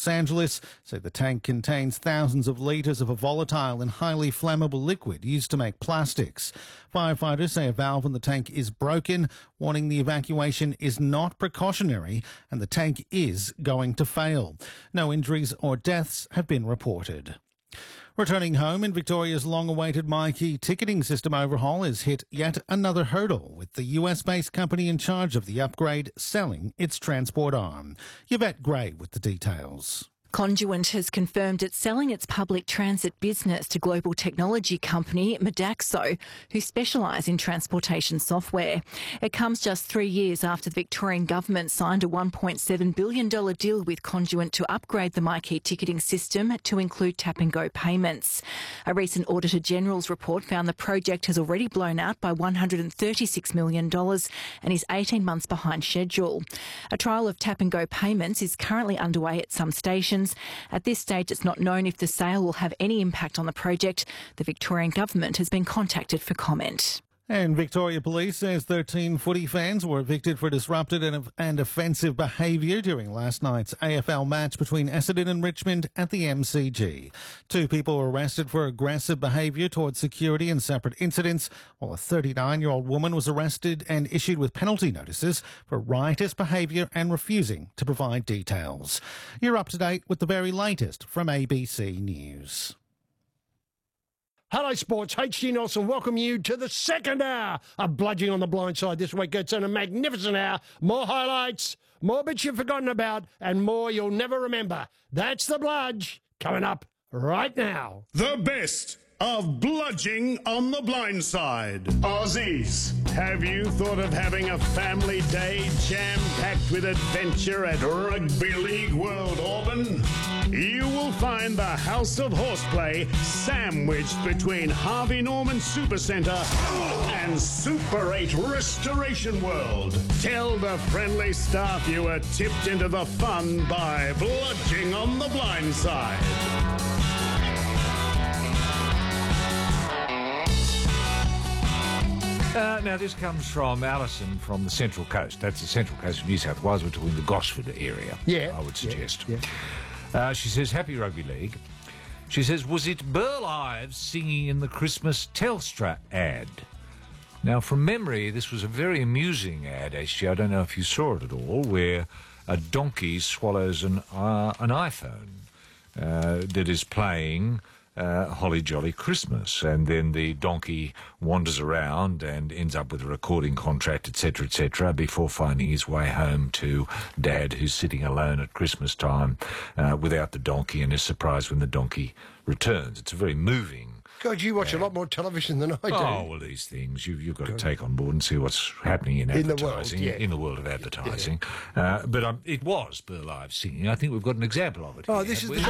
Los Angeles say the tank contains thousands of litres of a volatile and highly flammable liquid used to make plastics. Firefighters say a valve in the tank is broken, warning the evacuation is not precautionary and the tank is going to fail. No injuries or deaths have been reported. Returning home in Victoria's long-awaited MyKey ticketing system overhaul has hit yet another hurdle, with the US-based company in charge of the upgrade selling its transport arm. Yvette Gray with the details. Conduent has confirmed it's selling its public transit business to global technology company Modaxo, who specialise in transportation software. It comes just 3 years after the Victorian government signed a $1.7 billion deal with Conduent to upgrade the MyKey ticketing system to include tap-and-go payments. A recent Auditor General's report found the project has already blown out by $136 million and is 18 months behind schedule. A trial of tap-and-go payments is currently underway at some stations. At this stage, it's not known if the sale will have any impact on the project. The Victorian government has been contacted for comment. And Victoria Police says 13 footy fans were evicted for disrupted and offensive behaviour during last night's AFL match between Essendon and Richmond at the MCG. 2 people were arrested for aggressive behaviour towards security in separate incidents, while a 39-year-old woman was arrested and issued with penalty notices for riotous behaviour and refusing to provide details. You're up to date with the very latest from ABC News. Hello Sports, HG Nelson welcome you to the second hour of Bludging on the Blind Side this week. It's a magnificent hour, more highlights, more bits you've forgotten about and more you'll never remember. That's the Bludge coming up right now. The best of Bludging on the Blind Side. Aussies, have you thought of having a family day jam-packed with adventure at Rugby League World Auburn? You will find the House of Horseplay sandwiched between Harvey Norman Supercentre and Super 8 Restoration World. Tell the friendly staff you were tipped into the fun by Bludging on the Blind Side. Now, this comes from Alison from the Central Coast. That's the Central Coast of New South Wales. We're talking the Gosford area, I would suggest. Yeah. She says, happy Rugby League. She says, was it Burl Ives singing in the Christmas Telstra ad? Now, from memory, this was a very amusing ad, actually. I don't know if you saw it at all, where a donkey swallows an iPhone that is playing Holly Jolly Christmas, and then the donkey wanders around and ends up with a recording contract, etc., before finding his way home to Dad, who's sitting alone at Christmas time without the donkey, and is surprised when the donkey returns. It's a very moving. God, you watch a lot more television than I do. Oh, well, these things you've got to take on board and see what's happening in advertising, in the world of advertising. But it was Burl Ives singing. I think we've got an example of it. Oh, here. this is the